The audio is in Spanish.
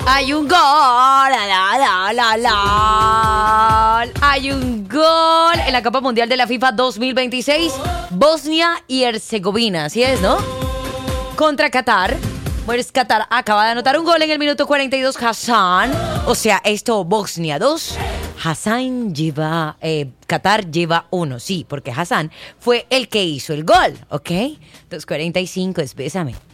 Hay un gol, hay un gol en la Copa Mundial de la FIFA 2026, Bosnia y Herzegovina, ¿sí es, no? Contra Qatar. Bueno, Qatar acaba de anotar un gol en el minuto 42, Hassan. O sea, esto, Bosnia 2, Hassan lleva, Qatar lleva 1, sí, porque Hassan fue el que hizo el gol, ¿ok? Entonces 45, es bésame.